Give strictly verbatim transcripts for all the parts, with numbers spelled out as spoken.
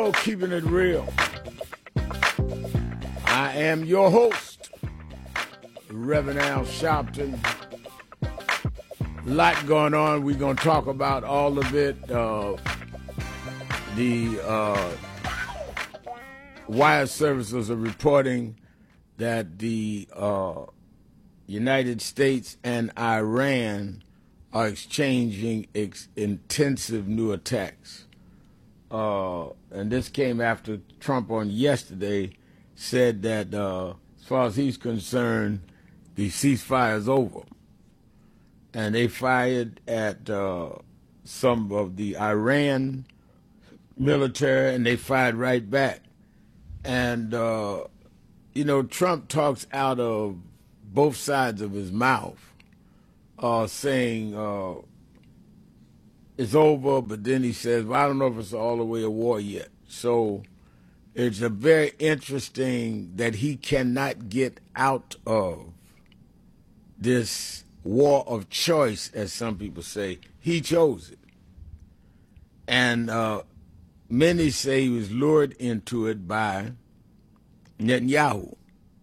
Hello, keeping it real. I am your host, Reverend Al Sharpton. A lot going on. We're going to talk about all of it. Uh, the uh, wire services are reporting that the uh, United States and Iran are exchanging ex- intensive new attacks. Uh, and this came after Trump on yesterday said that uh, as far as he's concerned, the ceasefire is over. And they fired at uh, some of the Iran military, and they fired right back. And, uh, you know, Trump talks out of both sides of his mouth, uh, saying uh, it's over, but then he says, well, I don't know if it's all the way a war yet. So it's a very interesting that he cannot get out of this war of choice, as some people say. He chose it. And uh, many say he was lured into it by Netanyahu.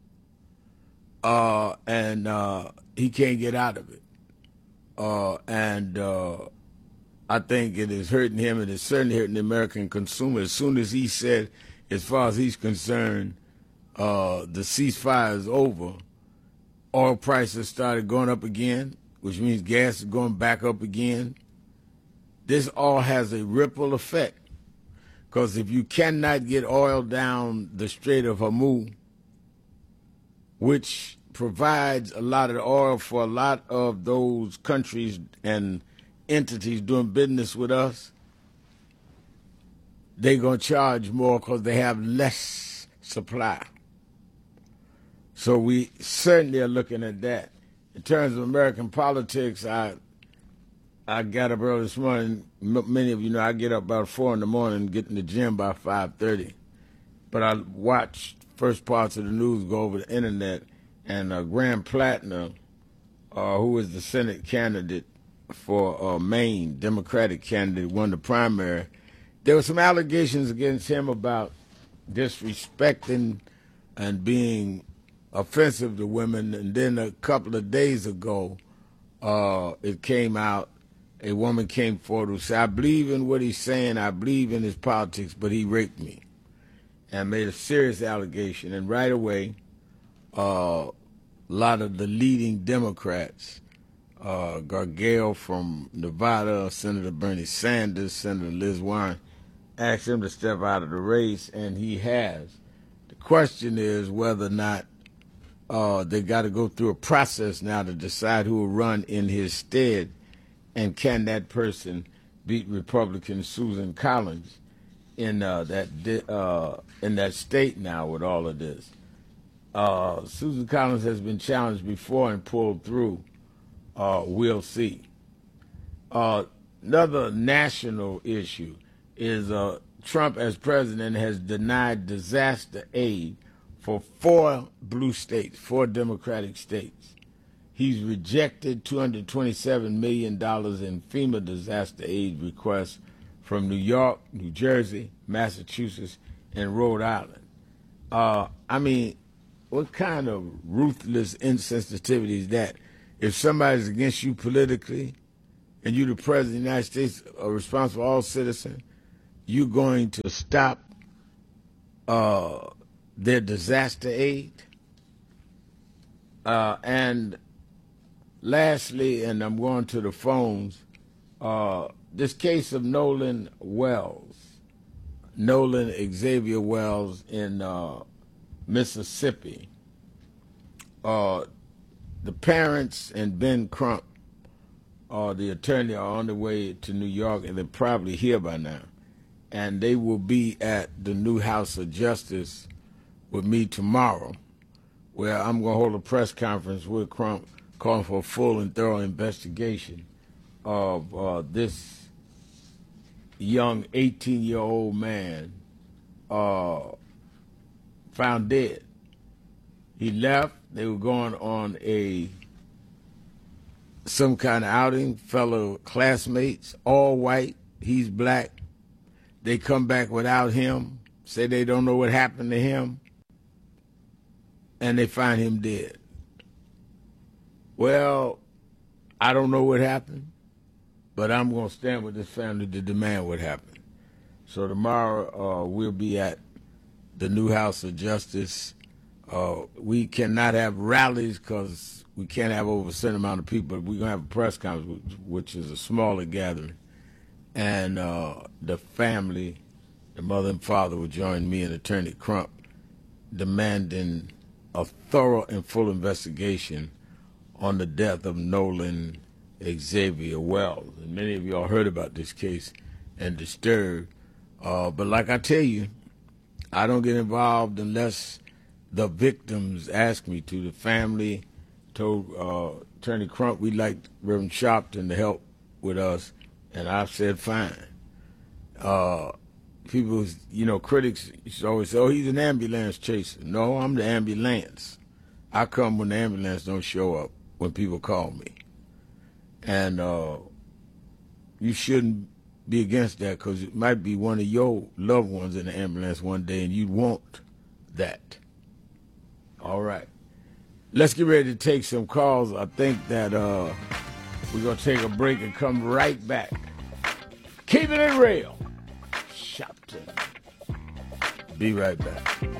Uh, and uh, he can't get out of it. Uh, and uh, I think it is hurting him, and it's certainly hurting the American consumer. As soon as he said, as far as he's concerned, uh, the ceasefire is over, oil prices started going up again, which means gas is going back up again. This all has a ripple effect, because if you cannot get oil down the Strait of Hormuz, which provides a lot of the oil for a lot of those countries and entities doing business with us, they're going to charge more because they have less supply. So we certainly are looking at that. In terms of American politics, I I got up early this morning. M- many of you know I get up about four in the morning, get in the gym by five thirty. But I watch first parts of the news, go over the internet, and uh, Graham Plattner, uh, who is the Senate candidate for uh, Maine, Democratic candidate, won the primary. There were some allegations against him about disrespecting and being offensive to women, and then a couple of days ago, uh, it came out, a woman came forward who said, I believe in what he's saying, I believe in his politics, but he raped me, and made a serious allegation. And right away, uh, a lot of the leading Democrats, uh, Gargale from Nevada, Senator Bernie Sanders, Senator Liz Warren, asked him to step out of the race, and he has. The question is whether or not Uh, they got to go through a process now to decide who will run in his stead, and can that person beat Republican Susan Collins in uh, that uh, in that state now with all of this. Uh, Susan Collins has been challenged before and pulled through. Uh, we'll see. Uh, another national issue is uh, Trump, as president, has denied disaster aid for four blue states, four Democratic states. He's rejected two hundred twenty-seven million dollars in FEMA disaster aid requests from New York, New Jersey, Massachusetts, and Rhode Island. Uh, I mean, what kind of ruthless insensitivity is that? If somebody's against you politically and you're the president of the United States, are responsible for all citizens, you're going to stop uh, their disaster aid? Uh, and lastly, and I'm going to the phones, uh, this case of Nolan Wells, Nolan Xavier Wells in uh, Mississippi. Uh, the parents and Ben Crump, uh, the attorney, are on the way to New York, and they're probably here by now. And they will be at the new House of Justice with me tomorrow, where I'm going to hold a press conference with Crump calling for a full and thorough investigation of uh, this young eighteen-year-old man uh, found dead. He left. They were going on a some kind of outing, fellow classmates, all white. He's black. they come back without him, say they don't know what happened to him, and they find him dead. Well, I don't know what happened, but I'm going to stand with this family to demand what happened. So tomorrow uh, we'll be at the new House of Justice. Uh, we cannot have rallies because we can't have over a certain amount of people, but we're going to have a press conference, which is a smaller gathering. And uh, the family, the mother and father, will join me and Attorney Crump demanding a thorough and full investigation on the death of Nolan Xavier Wells. And many of y'all heard about this case and disturbed. Uh, but like I tell you, I don't get involved unless the victims ask me to. The family told uh, Attorney Crump we'd like Reverend Sharpton to help with us, and I said fine. Uh, people, you know, critics used to always say, oh, he's an ambulance chaser. No, I'm the ambulance. I come when the ambulance don't show up, when people call me. And uh, you shouldn't be against that, because it might be one of your loved ones in the ambulance one day, and you'd want that. All right. Let's get ready to take some calls. I think that uh, we're going to take a break and come right back. Keep it in real. Shopton. Be right back.